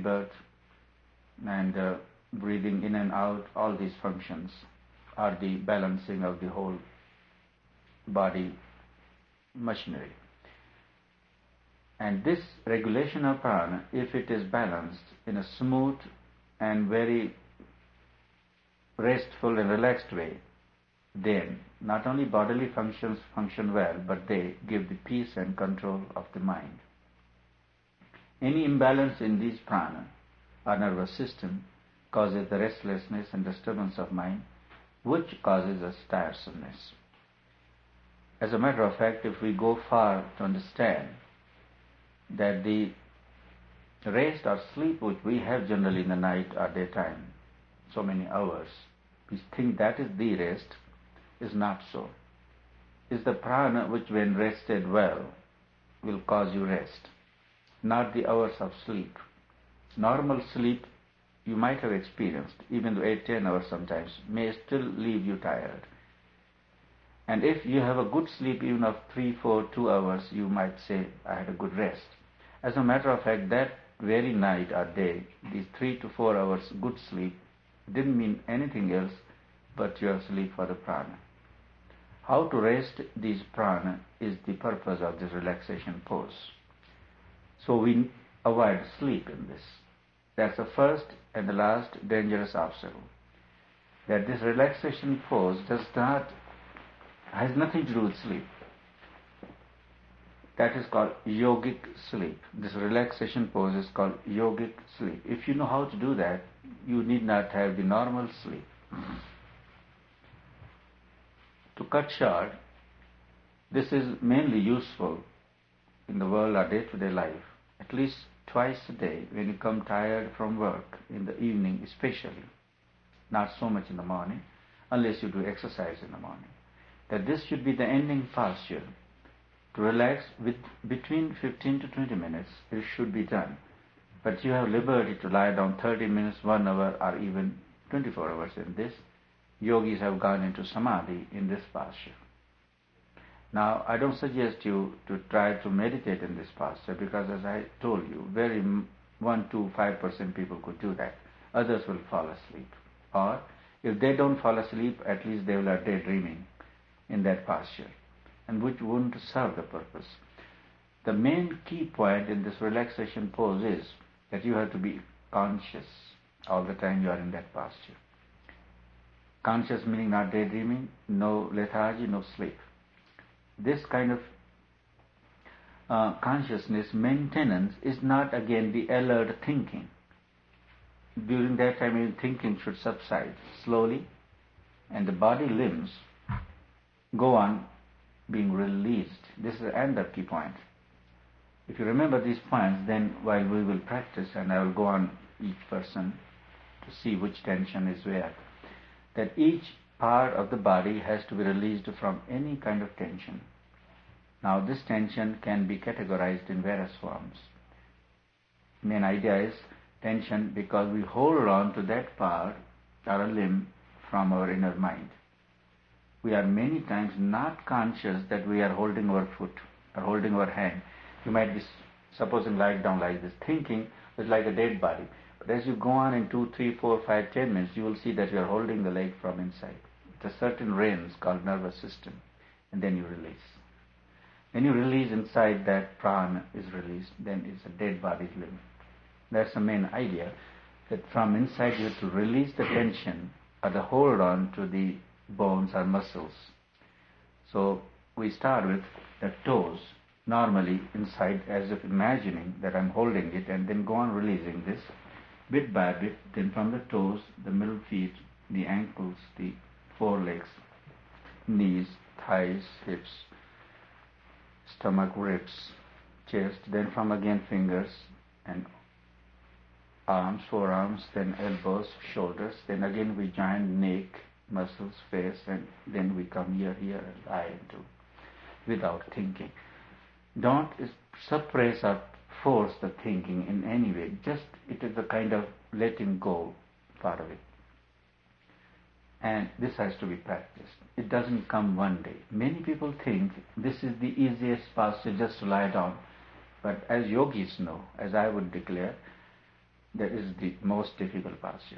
rebirth, and breathing in and out, all these functions are the balancing of the whole body machinery. And this regulation of prana, if it is balanced in a smooth and very restful and relaxed way, then not only bodily functions function well, but they give the peace and control of the mind. Any imbalance in these prana, our nervous system, causes the restlessness and disturbance of mind, which causes us tiresomeness. As a matter of fact, if we go far to understand that the rest or sleep which we have generally in the night or daytime, so many hours, we think that is the rest, is not so. Is the prana which when rested well will cause you rest, not the hours of sleep. Normal sleep you might have experienced, even though 8-10 hours sometimes, may still leave you tired. And if you have a good sleep even of 3-4-2 hours, you might say, I had a good rest. As a matter of fact, that very night or day, these 3 to 4 hours good sleep didn't mean anything else but your sleep for the prana. How to rest these prana is the purpose of this relaxation pose. So we avoid sleep in this. That's the first and the last dangerous obstacle. That this relaxation pose has nothing to do with sleep. That is called yogic sleep. This relaxation pose is called yogic sleep. If you know how to do that, you need not have the normal sleep. To cut short, this is mainly useful in the world or day-to-day life, at least twice a day when you come tired from work, in the evening especially, not so much in the morning, unless you do exercise in the morning. That this should be the ending posture. To relax with between 15 to 20 minutes, it should be done. But you have liberty to lie down 30 minutes, 1 hour, or even 24 hours in this. Yogis have gone into samadhi in this posture. Now, I don't suggest you to try to meditate in this posture because, as I told you, very 1 to 5% people could do that. Others will fall asleep. Or, if they don't fall asleep, at least they will are daydreaming in that posture, and which wouldn't serve the purpose. The main key point in this relaxation pose is that you have to be conscious all the time you are in that posture. Conscious meaning not daydreaming, no lethargy, no sleep. This kind of consciousness maintenance is not again the alert thinking. During that time, your thinking should subside slowly, and the body limbs go on being released. This is another key point. If you remember these points, then while we will practice, and I will go on each person to see which tension is where, that each part of the body has to be released from any kind of tension. Now this tension can be categorized in various forms. Main idea is tension because we hold on to that part or a limb from our inner mind. We are many times not conscious that we are holding our foot or holding our hand. You might be supposing lie down like this, thinking it's like a dead body. But as you go on in 2, 3, 4, 5, 10 minutes, you will see that you are holding the leg from inside. It's a certain range called nervous system, and then you release. When you release inside, that prana is released, then it's a dead body's limb. That's the main idea, that from inside you have to release the tension or the hold on to the bones or muscles. So we start with the toes, normally inside, as if imagining that I'm holding it, and then go on releasing this bit by bit, then from the toes, the middle feet, the ankles, the forelegs, knees, thighs, hips, stomach, ribs, chest, then from again fingers and arms, forearms, then elbows, shoulders, then again we join neck, muscles, face, and then we come here, and eye into, without thinking. Don't suppress or force the thinking in any way. Just it is a kind of letting go part of it. And this has to be practiced. It doesn't come one day. Many people think this is the easiest posture, just to lie down. But as yogis know, as I would declare, that is the most difficult posture.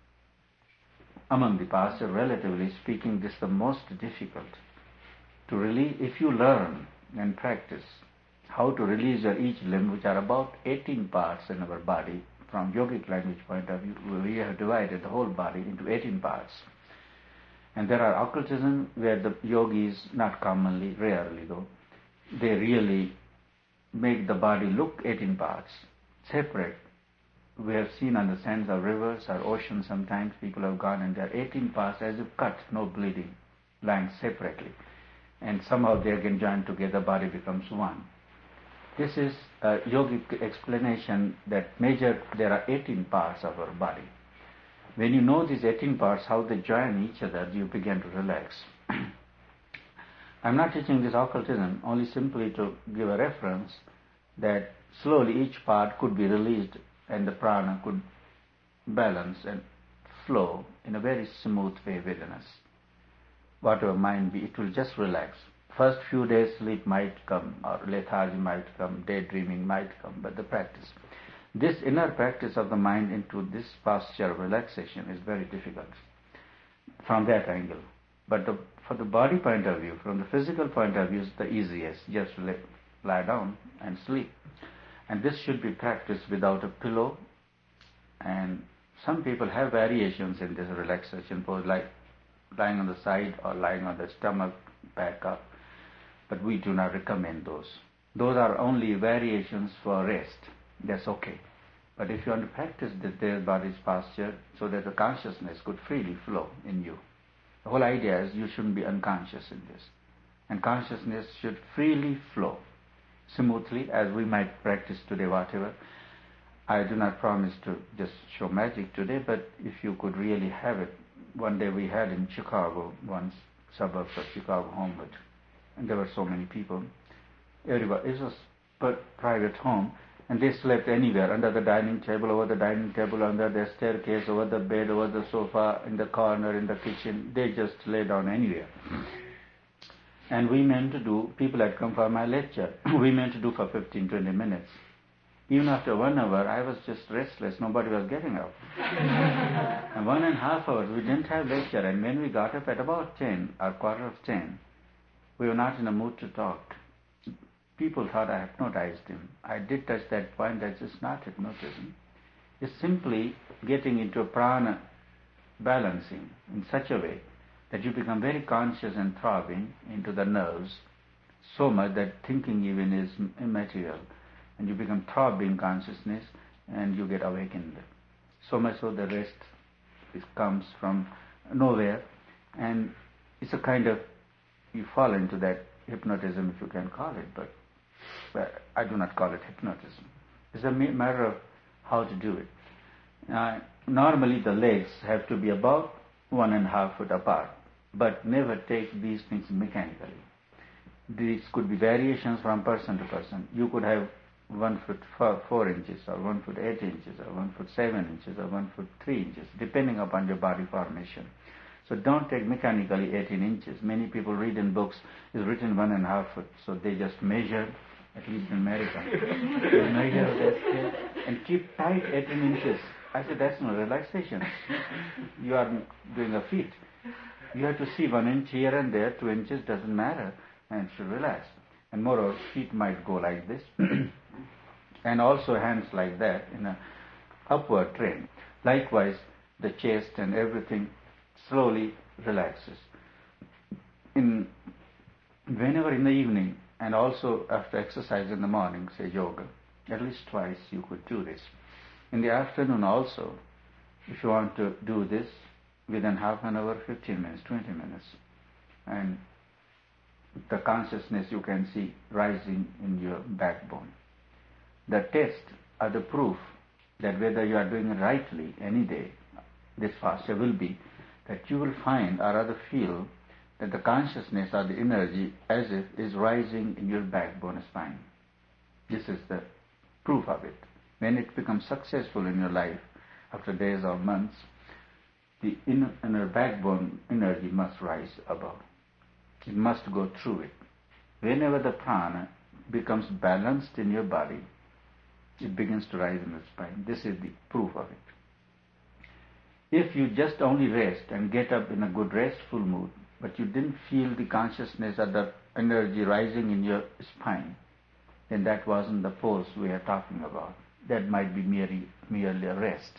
Among the posture, relatively speaking, this is the most difficult. To release, if you learn and practice how to release your each limb, which are about 18 parts in our body, from yogic language point of view, we have divided the whole body into 18 parts. And there are occultism where the yogis, not commonly, rarely though, they really make the body look 18 parts, separate. We have seen on the sands of rivers or oceans sometimes people have gone and there are 18 parts as if cut, no bleeding, lying separately. And somehow they can join together, body becomes one. This is a yogic explanation that there are 18 parts of our body. When you know these 18 parts, how they join each other, you begin to relax. I'm not teaching this occultism, only simply to give a reference that slowly each part could be released and the prana could balance and flow in a very smooth way within us. Whatever mind be, it will just relax. First few days sleep might come, or lethargy might come, daydreaming might come, but the practice. This inner practice of the mind into this posture of relaxation is very difficult from that angle. But for the body point of view, from the physical point of view, it's the easiest. Just lie down and sleep. And this should be practiced without a pillow. And some people have variations in this relaxation pose, like lying on the side or lying on the stomach, back up. But we do not recommend those. Those are only variations for rest. That's okay. But if you want to practice the body's posture so that the consciousness could freely flow in you, the whole idea is you shouldn't be unconscious in this. And consciousness should freely flow smoothly as we might practice today, whatever. I do not promise to just show magic today, but if you could really have it. One day we had in Chicago, one suburbs of Chicago, Homewood, and there were so many people. Everybody, it was a private home, and they slept anywhere, under the dining table, over the dining table, under the staircase, over the bed, over the sofa, in the corner, in the kitchen. They just lay down anywhere. And we meant to do, people had come for my lecture, we meant to do for 15-20 minutes. Even after 1 hour, I was just restless. Nobody was getting up. And 1.5 hours, we didn't have lecture. And when we got up at about 10 or 10:15, we were not in a mood to talk. People thought I hypnotized him. I did touch that point. That it's not hypnotism. It's simply getting into a prana balancing in such a way that you become very conscious and throbbing into the nerves, so much that thinking even is immaterial. And you become throbbing consciousness and you get awakened. So much so the rest comes from nowhere, and it's a kind of, you fall into that hypnotism, if you can call it, but I do not call it hypnotism. It's a matter of how to do it. Normally the legs have to be about 1.5 feet apart, but never take these things mechanically. These could be variations from person to person. You could have 1 foot 4 inches, or 1 foot 8 inches, or 1 foot 7 inches, or 1 foot 3 inches, depending upon your body formation. So don't take mechanically 18 inches. Many people read in books, it's written 1.5 foot, so they just measure, at least in America, they measure that and keep tight 18 inches. I said, that's no relaxation. You are doing a feat. You have to see 1 inch here and there, 2 inches, doesn't matter, and should relax. And moreover, feet might go like this, and also hands like that in an upward trend. Likewise, the chest and everything slowly relaxes. Whenever in the evening, and also after exercise in the morning, say yoga, at least twice you could do this. In the afternoon also, if you want to do this, within half an hour, 15 minutes, 20 minutes, and the consciousness you can see rising in your backbone. The test or the proof that whether you are doing it rightly any day, this posture will be that you will find or rather feel that the consciousness or the energy as if is rising in your backbone spine. This is the proof of it. When it becomes successful in your life, after days or months, the inner backbone energy must rise above. It must go through it. Whenever the prana becomes balanced in your body, It begins to rise in the spine. This is the proof of it. If you just only rest and get up in a good restful mood, but you didn't feel the consciousness or the energy rising in your spine, then that wasn't the pose we are talking about. That might be merely a rest.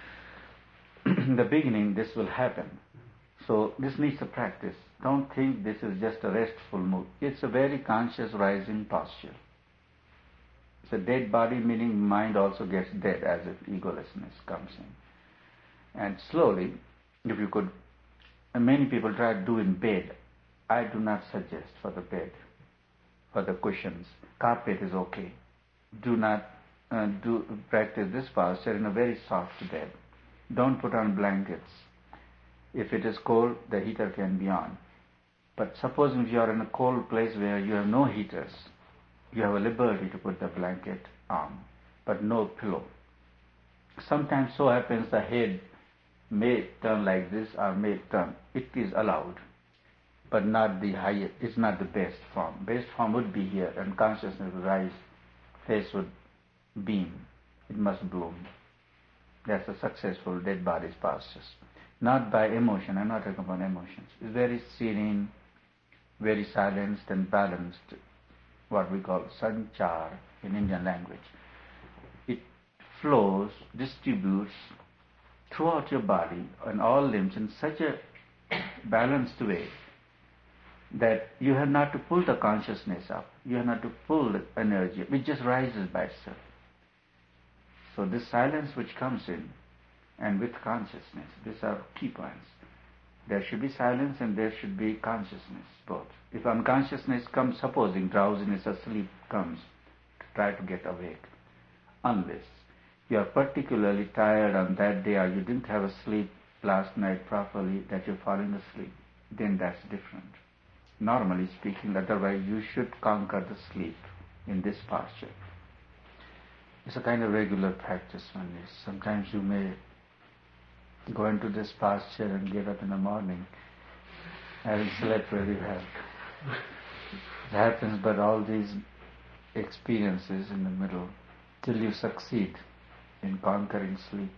In the beginning, this will happen. So this needs a practice. Don't think this is just a restful mood. It's a very conscious rising posture. It's a dead body, meaning mind also gets dead as if egolessness comes in. And slowly, if you could, and many people try to do in bed. I do not suggest for the bed, for the cushions. Carpet is okay. Do not practice this posture in a very soft bed. Don't put on blankets. If it is cold, the heater can be on. But supposing you are in a cold place where you have no heaters, you have a liberty to put the blanket on, but no pillow. Sometimes so happens the head may turn like this or may turn. It is allowed, but not the highest. It's not the best form. Best form would be here, and consciousness would rise, face would beam. It must bloom. That's a successful dead body's postures. Not by emotion. I'm not talking about emotions. It's very serene, very silenced and balanced, what we call sanchar in Indian language. It flows, distributes throughout your body and all limbs in such a balanced way that you have not to pull the consciousness up. You have not to pull the energy up. It just rises by itself. So this silence which comes in and with consciousness, these are key points. There should be silence and there should be consciousness, both. If unconsciousness comes, supposing drowsiness or sleep comes, to try to get awake. Unless you are particularly tired on that day or you didn't have a sleep last night properly that you're falling asleep, then that's different. Normally speaking, otherwise you should conquer the sleep in this posture. It's a kind of regular practice one is. Sometimes you may go into this posture and get up in the morning having slept very well. It happens, but all these experiences in the middle, till you succeed in conquering sleep,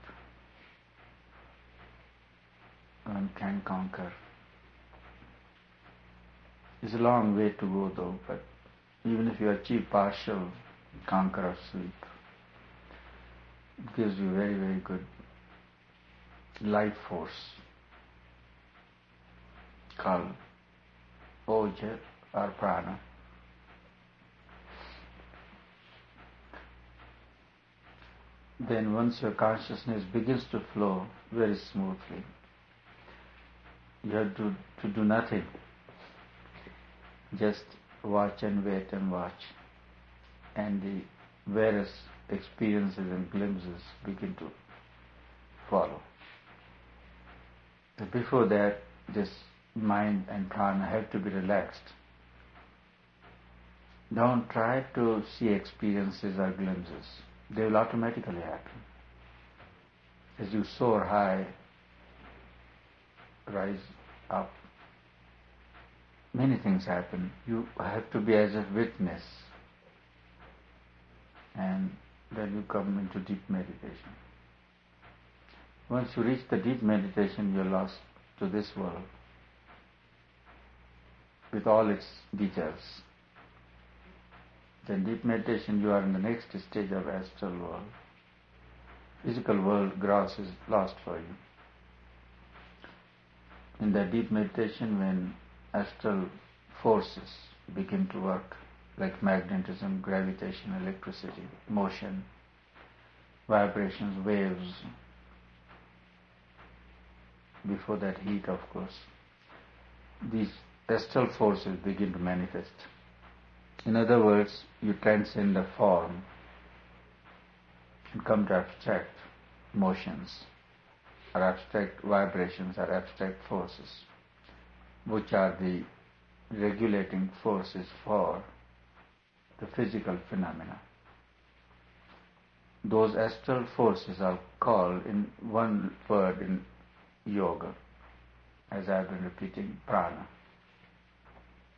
one can conquer. It's a long way to go though, but even if you achieve partial conquer of sleep, it gives you very, very good life force called Oja or Prana. Then once your consciousness begins to flow very smoothly, you have to do nothing. Just watch and wait and watch. And the various experiences and glimpses begin to follow. But before that, this mind and prana have to be relaxed. Don't try to see experiences or glimpses. They will automatically happen. As you soar high, rise up, many things happen. You have to be as a witness. And then you come into deep meditation. Once you reach the deep meditation, you're lost to this world with all its details. Then deep meditation, you are in the next stage of astral world. Physical world, gross, is lost for you. In that deep meditation, when astral forces begin to work, like magnetism, gravitation, electricity, motion, vibrations, waves, before that heat, of course, these astral forces begin to manifest. In other words, you transcend the form and come to abstract motions or abstract vibrations or abstract forces, which are the regulating forces for the physical phenomena. Those astral forces are called, in one word in yoga, as I've been repeating, prana.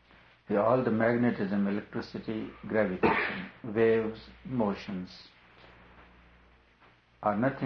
All the magnetism, electricity, gravitation, waves, motions, are nothing